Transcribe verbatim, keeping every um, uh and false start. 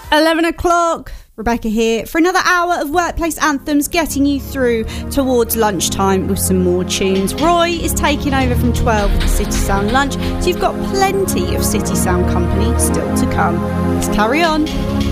eleven o'clock, Rebecca here for another hour of Workplace Anthems, getting you through towards lunchtime with some more tunes. Roy is taking over from twelve with the City Sound Lunch, so you've got plenty of City Sound company still to come. Let's carry on.